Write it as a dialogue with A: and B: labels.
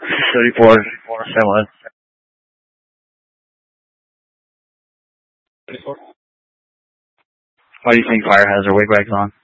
A: 34, 7. Why do you think fire has her wig bags on?